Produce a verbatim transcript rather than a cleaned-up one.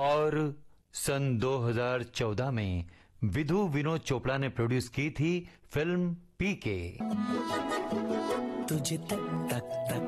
और सन दो हज़ार चौदह में विधु विनोद चोपड़ा ने प्रोड्यूस की थी फिल्म पीके। तुझे तक तक तक